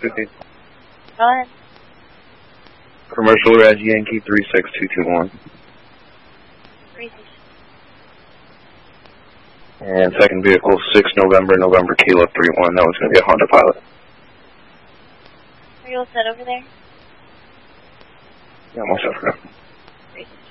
50. Go ahead. Commercial Red Yankee 36221. 36. And second vehicle, 6 November Kilo 31. That was going to be a Honda Pilot. Are you all set over there? Yeah, I'm all set for now. Great.